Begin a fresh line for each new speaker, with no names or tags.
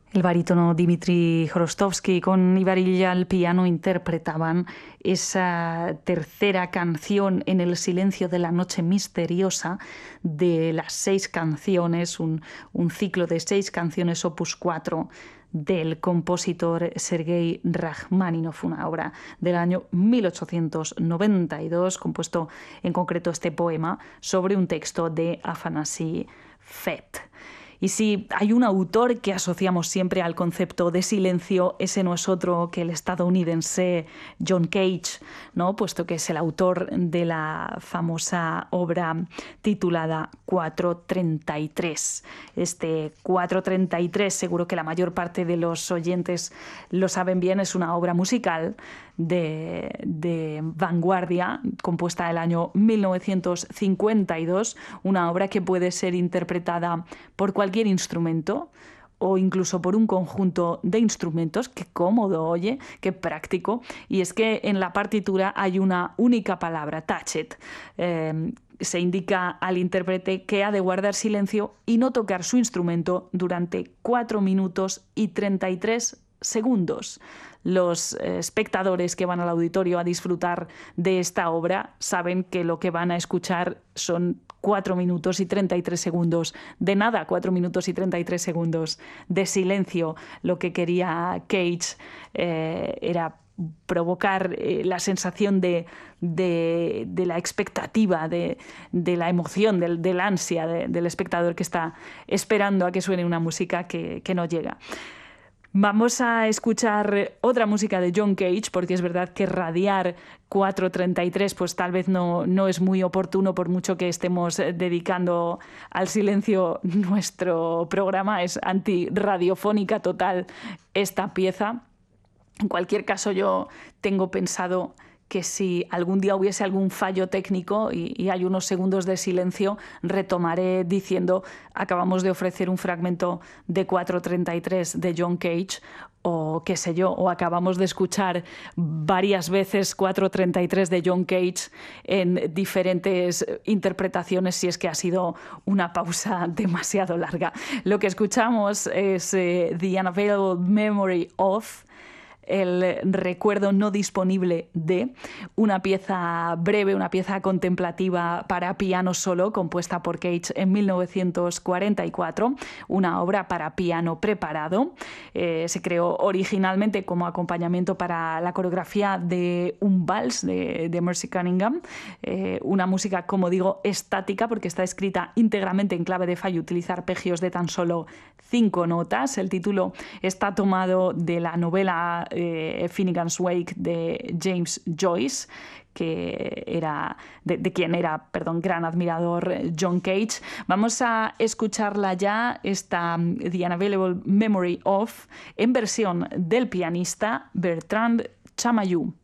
El barítono Dmitri Hrostovsky con Ibarilla al piano interpretaban esa tercera canción en el silencio de la noche misteriosa de las 6 canciones, un ciclo de 6 canciones opus 4 del compositor Sergei Rachmaninoff, una obra del año 1892, compuesto en concreto este poema sobre un texto de Afanasy Fet. Y si hay un autor que asociamos siempre al concepto de silencio, ese no es otro que el estadounidense John Cage, ¿no? Puesto que es el autor de la famosa obra titulada 433. Este 433, seguro que la mayor parte de los oyentes lo saben bien, es una obra musical de vanguardia, compuesta en el año 1952, una obra que puede ser interpretada por cualquier instrumento o incluso por un conjunto de instrumentos. Qué cómodo, oye, qué práctico. Y es que en la partitura hay una única palabra, tacet. Se indica al intérprete que ha de guardar silencio y no tocar su instrumento durante 4 minutos y 33 segundos. Los espectadores que van al auditorio a disfrutar de esta obra saben que lo que van a escuchar son 4 minutos y 33 segundos de nada, 4 minutos y 33 segundos de silencio. Lo que quería Cage era provocar la sensación de la expectativa, de la emoción, del ansia del espectador que está esperando a que suene una música que no llega. Vamos a escuchar otra música de John Cage, porque es verdad que radiar 433 pues tal vez no es muy oportuno, por mucho que estemos dedicando al silencio nuestro programa. Es antirradiofónica total esta pieza. En cualquier caso, yo tengo pensado que si algún día hubiese algún fallo técnico y hay unos segundos de silencio, retomaré diciendo: acabamos de ofrecer un fragmento de 433 de John Cage, o qué sé yo, o acabamos de escuchar varias veces 433 de John Cage en diferentes interpretaciones, si es que ha sido una pausa demasiado larga. Lo que escuchamos es The Unavailable Memory of, el recuerdo no disponible de, una pieza breve, una pieza contemplativa para piano solo, compuesta por Cage en 1944, una obra para piano preparado. Se creó originalmente como acompañamiento para la coreografía de un vals de Mercy Cunningham, una música, como digo, estática, porque está escrita íntegramente en clave de fa y utiliza arpegios de tan solo 5 notas. El título está tomado de la novela Finnegan's Wake de James Joyce, que era de quien era, gran admirador John Cage. Vamos a escucharla ya, esta The Unavailable Memory of, en versión del pianista Bertrand Chamayou.